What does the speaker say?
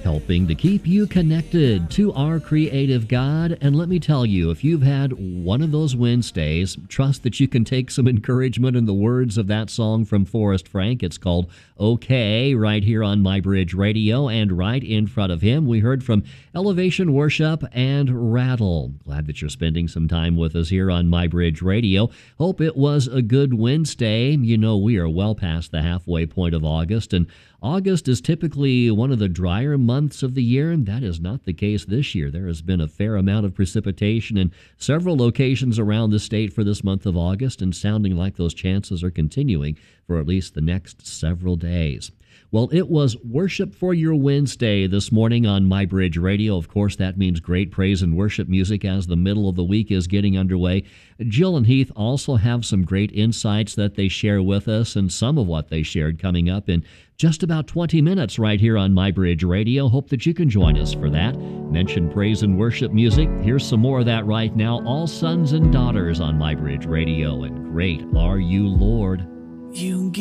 helping to keep you connected to our creative God. And let me tell you, if you've had one of those Wednesdays, trust that you can take some encouragement in the words of that song from Forrest Frank. It's called Okay, right here on My Bridge Radio. And right in front of him, we heard from Elevation Worship and Rattle. Glad that you're spending some time with us here on My Bridge Radio. Hope it was a good Wednesday. You know, we are well past the halfway point of August, and August is typically one of the drier months of the year, and that is not the case this year. There has been a fair amount of precipitation in several locations around the state for this month of August, and sounding like those chances are continuing for at least the next several days. Well, it was Worship for Your Wednesday this morning on My Bridge Radio. Of course, that means great praise and worship music as the middle of the week is getting underway. Jill and Heath also have some great insights that they share with us, and some of what they shared coming up in just about 20 minutes right here on My Bridge Radio. Hope that you can join us for that. Mention praise and worship music. Here's some more of that right now. All Sons and Daughters on My Bridge Radio, and Great Are You, Lord. You